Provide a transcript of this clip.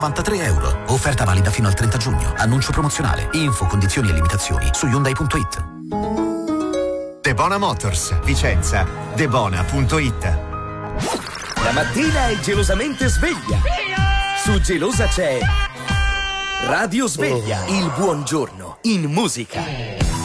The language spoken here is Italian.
€93. Offerta valida fino al 30 giugno. Annuncio promozionale. Info, condizioni e limitazioni su Hyundai.it. Debona Motors, Vicenza, debona.it. La mattina è gelosamente sveglia. Su Gelosa c'è Radio Sveglia, il buongiorno in musica.